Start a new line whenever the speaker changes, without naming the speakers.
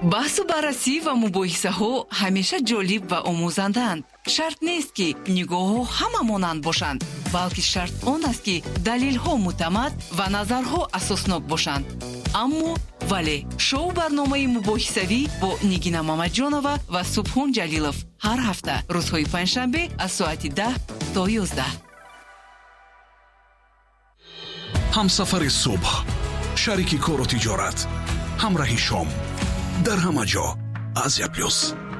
بحث و بررسی و مباحثه ها همیشه جالب و آموزندند. شرط نیست که نگاه ها همه مانند باشند، بلکه شرط آن است که دلیل ها معتمد و نظرها اساسناک باشند. اما ولی شو برنامه مباحثوی با نگینا مامدجانова و سبحان جلیلов هر هفته روزهای پنجشنبه از ساعت 10 تا 11.
همسفر صبح، شریک کار و تجارت، همراه شام، در همه جا. آسیا پلوس.